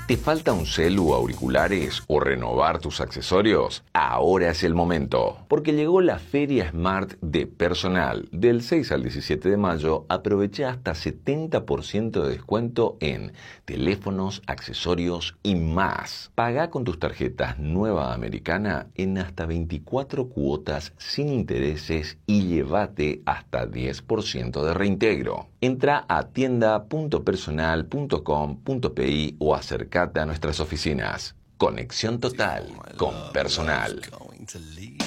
¿Te falta un celu, auriculares o renovar tus accesorios? Ahora es el momento, porque llegó la Feria Smart de Personal. Del 6 al 17 de mayo, aprovecha hasta 70% de descuento en teléfonos, accesorios y más. Paga con tus tarjetas Nueva Americana en hasta 24 cuotas sin intereses y llévate hasta 10% de reintegro. Entra a tienda.personal.com.pi o acércate a nuestras oficinas. Conexión total con Personal.